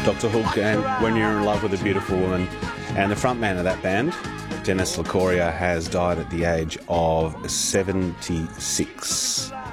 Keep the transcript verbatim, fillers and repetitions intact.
Doctor Hook and When You're in Love with a Beautiful Woman. And the frontman of that band, Dennis Locoria, has died at the age of seventy-six.